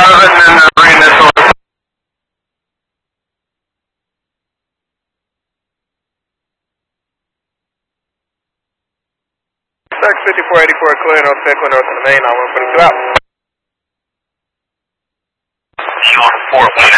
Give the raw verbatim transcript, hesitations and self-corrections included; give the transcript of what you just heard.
out and then uh, bring this over. Sex fifty-four eighty-four clear, North Pickle, North of the main, I one forty-two out. Sean four one